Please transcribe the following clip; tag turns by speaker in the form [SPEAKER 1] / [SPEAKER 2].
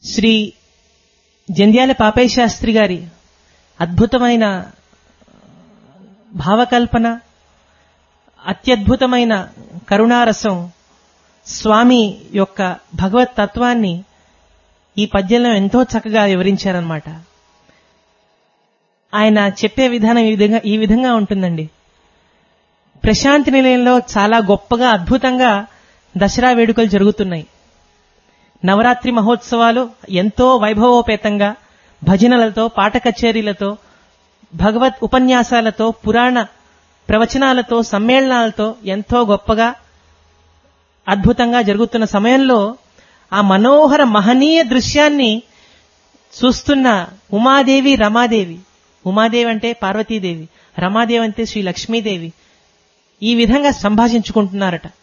[SPEAKER 1] శ్రీ జంధ్యాల పాపయ్య శాస్త్రి గారి అద్భుతమైన భావకల్పన, అత్యద్భుతమైన కరుణారసం, స్వామి యొక్క భగవత్ తత్వాన్ని ఈ పద్యంలో ఎంతో చక్కగా వివరించారన్నమాట. ఆయన చెప్పే విధానం ఈ విధంగా ఉంటుందండి. ప్రశాంతి నిలయంలో చాలా గొప్పగా అద్భుతంగా దసరా వేడుకలు జరుగుతున్నాయి. నవరాత్రి మహోత్సవాలు ఎంతో వైభవోపేతంగా భజనలతో, పాట కచేరీలతో, భగవత్ ఉపన్యాసాలతో, పురాణ ప్రవచనాలతో, సమ్మేళనాలతో ఎంతో గొప్పగా అద్భుతంగా జరుగుతున్న సమయంలో ఆ మనోహర మహనీయ దృశ్యాన్ని చూస్తున్న ఉమాదేవి, రమాదేవి, ఉమాదేవి అంటే పార్వతీదేవి, రమాదేవి అంటే శ్రీ లక్ష్మీదేవి, ఈ విధంగా సంభాషించుకుంటున్నారట.